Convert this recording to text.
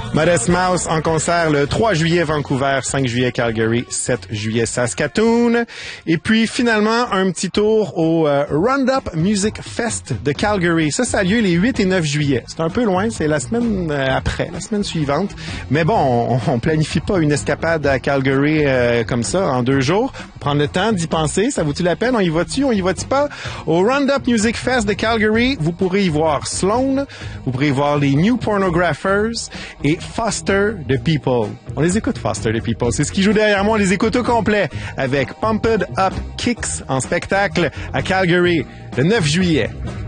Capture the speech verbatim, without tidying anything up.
Modest Mouse en concert le trois juillet Vancouver, cinq juillet Calgary, sept juillet Saskatoon. Et puis finalement, un petit tour au euh, Roundup Music Fest de Calgary. Ça, ça a lieu les huit et neuf juillet. C'est un peu loin, c'est la semaine euh, après, la semaine suivante. Mais bon, on, on planifie pas une escapade à Calgary euh, comme ça en deux jours. Prendre le temps d'y penser, ça vaut-il la peine? On y va-tu? On y va-tu pas? Au Roundup Music Fest de Calgary, vous pourrez y voir Sloan, vous pourrez y voir les New Pornographers et Foster the People. On les écoute, Foster the People. C'est ce qui joue derrière moi. On les écoute au complet avec Pumped Up Kicks en spectacle à Calgary le neuf juillet.